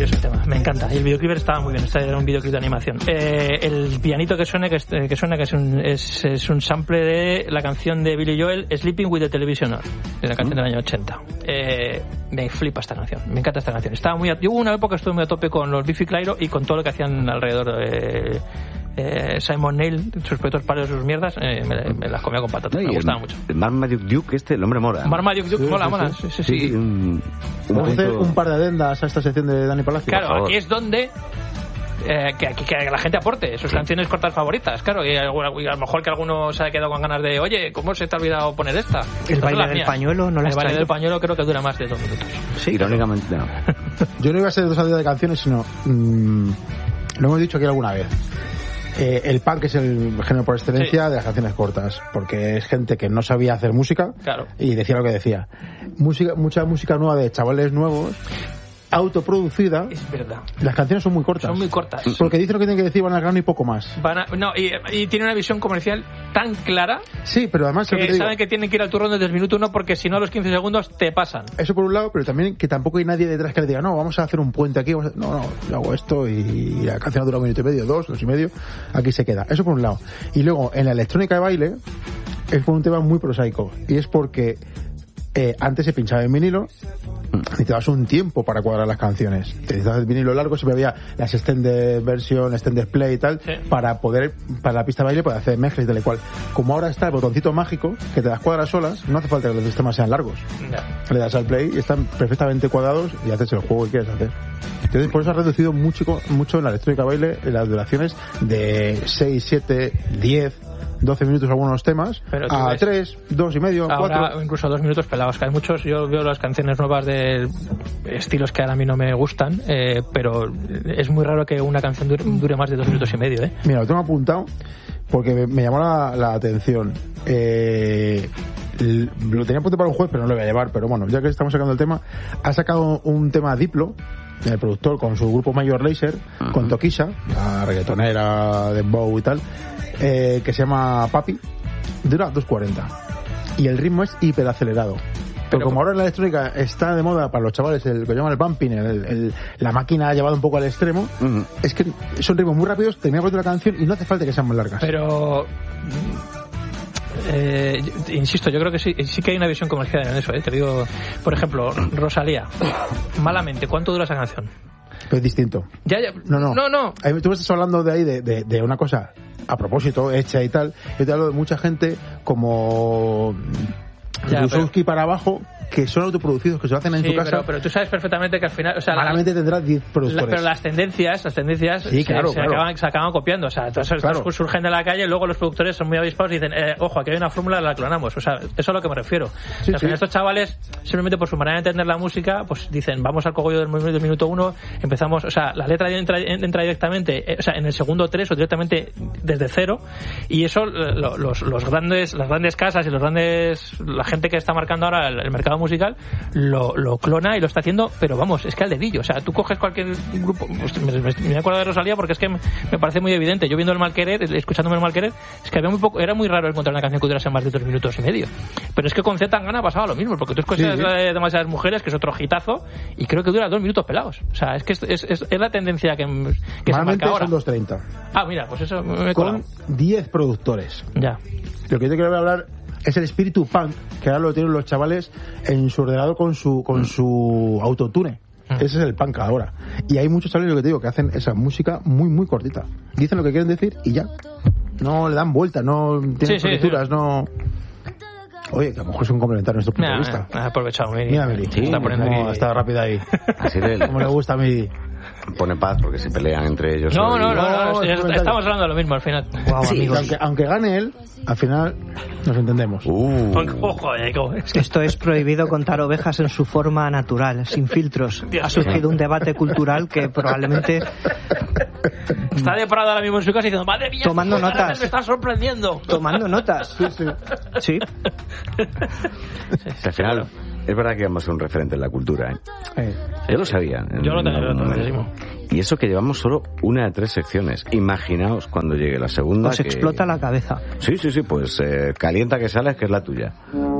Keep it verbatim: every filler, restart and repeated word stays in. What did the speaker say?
maravilloso el tema, me encanta. Y el videoclip estaba muy bien, este era un videoclip de animación. Eh, el pianito que suena, que, que suena, que es un, es, es un sample de la canción de Billy Joel, Sleeping with the Television On, de la canción del año ochenta. Eh, me flipa esta canción, me encanta esta canción. Estaba muy a, yo hubo una época que estuve muy a tope con los Biffy Clyro y con todo lo que hacían alrededor de eh, Simon Neil, sus proyectos palos, sus mierdas, eh, me, me las comía con patatas, no, me gustaba mucho. El Marmaduke Duke, este, el hombre mola. Marmaduke Duke sí, mola, sí, mola, sí, sí, sí. sí, sí. Un, un, Vamos a hacer un par de adendas a esta sección de Dani Palacio. Claro, aquí es donde Eh, que, que, que la gente aporte sus canciones cortas favoritas, claro, y a, y a lo mejor que alguno se ha quedado con ganas de, oye, ¿cómo se te ha olvidado poner esta? El Estas baile del mías. pañuelo no la El baile del pañuelo creo que dura más de dos minutos. Sí, irónicamente no. Yo no iba a ser dos adendas de canciones, sino mmm, lo hemos dicho aquí alguna vez. Eh, el punk es el género por excelencia sí. de las canciones cortas, porque es gente que no sabía hacer música claro. y decía lo que decía. Música, mucha música nueva de chavales nuevos, autoproducida. Es verdad. Las canciones son muy cortas. Son muy cortas. Porque dicen lo que tienen que decir, van al grano y poco más. Van a, no, y, y tiene una visión comercial tan clara. Sí, pero además que, que saben digo, que tienen que ir al turrón desde el minuto uno porque si no a los quince segundos te pasan. Eso por un lado, pero también que tampoco hay nadie detrás que le diga, no, vamos a hacer un puente aquí. Vamos a... No, no, yo hago esto y la canción dura un minuto y medio, dos, dos y medio. Aquí se queda. Eso por un lado. Y luego, en la electrónica de baile, es por un tema muy prosaico. Y es porque eh, antes se pinchaba en vinilo. Necesitabas un tiempo para cuadrar las canciones. Necesitabas el vinilo largo, siempre había las extended version, extended play y tal, sí. para poder, para la pista de baile, poder hacer mezclas y tal y cual. Como ahora está el botoncito mágico, que te las cuadras solas, no hace falta que los sistemas sean largos. No. Le das al play y están perfectamente cuadrados y haces el juego que quieres hacer. Entonces, por eso ha reducido mucho, mucho en la electrónica de baile las duraciones de seis, siete, diez, doce minutos algunos temas, a tres, dos y medio, ahora, cuatro. Incluso dos minutos pelados, que hay muchos. Yo veo las canciones nuevas de estilos que ahora a mí no me gustan, eh, pero es muy raro que una canción dure, dure más de dos minutos y medio. ¿eh? Mira, lo tengo apuntado porque me, me llamó la, la atención. Eh, lo tenía apuntado para un juez, pero no lo voy a llevar. Pero bueno, ya que estamos sacando el tema, ha sacado un tema Diplo, el productor, con su grupo Major Lazer, uh-huh. con Tokisha, la reggaetonera de Bow y tal, eh, que se llama Papi. Dura dos cuarenta y el ritmo es hiperacelerado. Pero como ahora en la electrónica está de moda para los chavales el que llaman el bumping, el, el, la máquina ha llevado un poco al extremo, uh-huh. es que son ritmos muy rápidos, termina por la canción y no hace falta que sean muy largas. Pero Eh, insisto, yo creo que sí, sí que hay una visión comercial en eso, ¿eh? Te digo, por ejemplo, Rosalía, Malamente, ¿cuánto dura esa canción? Pues es distinto. Ya, ya. No, no. no, no. Tú me estás hablando de ahí de, de, de una cosa a propósito, hecha y tal. Yo te hablo de mucha gente como Buzowski para abajo, que son autoproducidos, que se lo hacen en sí, su casa. Pero, pero tú sabes perfectamente que al final, o sea, malamente la, tendrás diez productores. La, pero las tendencias, las tendencias sí, claro, se, claro. Se, acaban, se acaban copiando. O sea, entonces claro. estos surgen de la calle, luego los productores son muy avispados y dicen, eh, ojo, aquí hay una fórmula, la clonamos. O sea, eso es a lo que me refiero. Sí, o sea, al final sí. Estos chavales, simplemente por su manera de entender la música, pues dicen, vamos al cogollo del minuto, del minuto uno, empezamos, o sea, la letra entra, entra directamente, eh, o sea, en el segundo tres o directamente desde cero, y eso lo, los, los grandes, las grandes casas y los grandes, la gente que está marcando ahora el, el mercado musical, Lo, lo clona y lo está haciendo, pero vamos, es que al dedillo. O sea, tú coges cualquier grupo. Pues me, me, me acuerdo de Rosalía porque es que me, me parece muy evidente. Yo viendo el Malquerer, escuchándome el Malquerer, es que había muy poco, era muy raro encontrar una canción que durase más de dos minutos y medio. Pero es que con Z Tangana pasaba lo mismo, porque tú escuchas sí, sí. de Demasiadas Mujeres, que es otro hitazo, y creo que dura dos minutos pelados. O sea, es que es, es, es, es la tendencia que, que se marca ahora. Son dos treinta. Ah, mira, pues eso me he con diez productores. Ya. Lo que yo te quiero hablar es el espíritu punk, que ahora lo tienen los chavales en su ordenador con su con mm. su autotune. Mm. Ese es el punk ahora. Y hay muchos chavales, lo que te digo, que hacen esa música muy, muy cortita. Dicen lo que quieren decir y ya. No le dan vuelta, no tienen sí, florituras, sí, sí. no... Oye, que a lo mejor es un complementario nuestro punto nah, de vista. Nah, aprovechado, Miri. Mira, Miri. Sí, está poniendo no, aquí. Está rápida ahí. Así de Como le gusta a Miri. Pone paz porque se pelean entre ellos. No, no, no, no, no, es estamos hablando de lo mismo al final. Wow, sí, aunque, aunque gane él, al final nos entendemos. Uh. Ojo, es que... Esto es prohibido contar ovejas en su forma natural, sin filtros. Dios ha surgido un debate cultural que probablemente... Está de parada ahora mismo en su casa diciendo, madre mía, tomando notas. Me está sorprendiendo. Tomando notas. Sí, sí. Sí. Al final... Es verdad que vamos a ser un referente en la cultura, ¿eh? Eh. Yo lo sabía. Yo lo tenía no, no, clarísimo. Y eso que llevamos solo una de tres secciones. Imaginaos cuando llegue la segunda. Os que... explota la cabeza. Sí, sí, sí, pues eh, calienta que sales, que es la tuya.